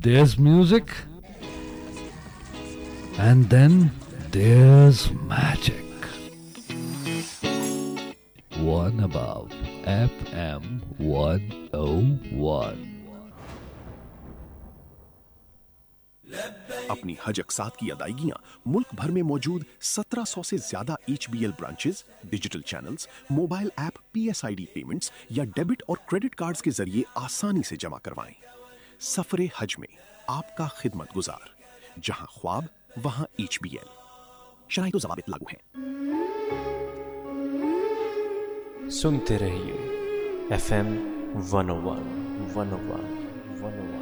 there's music, and then there's magic. One above FM 101. अपनी हज अक़सात की अदायगियां मुल्क भर में मौजूद 1700 से ज्यादा HBL branches, digital channels, mobile app, PSID payments या डेबिट और क्रेडिट कार्ड्स के जरिए आसानी से जमा करवाएं। सफरे हज में आपका खिदमत गुजार, जहां ख्वाब वहां HBL। शराइत व ज़वाबित लागू हैं। सुनते रहिए FM 101 101 101।